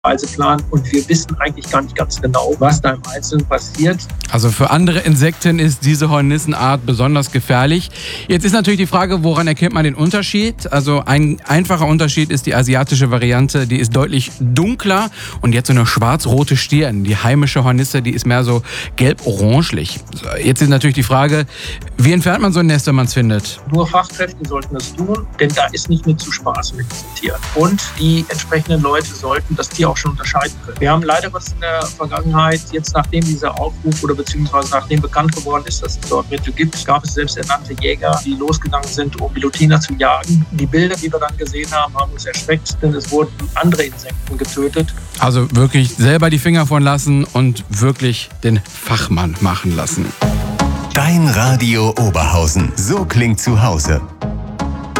Reiseplan und wir wissen eigentlich gar nicht ganz genau, was da im Einzelnen passiert. Also für andere Insekten ist diese Hornissenart besonders gefährlich. Jetzt ist natürlich die Frage, woran erkennt man den Unterschied? Also ein einfacher Unterschied ist die asiatische Variante, die ist deutlich dunkler und jetzt so eine schwarz-rote Stirn. Die heimische Hornisse, die ist mehr so gelb-orangelich. Jetzt ist natürlich die Frage, wie entfernt man so ein Nest, wenn man es findet? Nur Fachkräfte sollten das tun, denn da ist nicht mehr zu spaßen mit diesen Tieren. Und die entsprechenden Leute sollten das Tier auch schon unterscheiden können. Wir haben leider was in der Vergangenheit, jetzt nachdem dieser Aufruf oder beziehungsweise nachdem bekannt geworden ist, dass es dort Mittel gibt, gab es selbsternannte Jäger, die losgegangen sind, um Velutiner zu jagen. Die Bilder, die wir dann gesehen haben, haben uns erschreckt, denn es wurden andere Insekten getötet. Also wirklich selber die Finger von lassen und wirklich den Fachmann machen lassen. Dein Radio Oberhausen. So klingt zu Hause.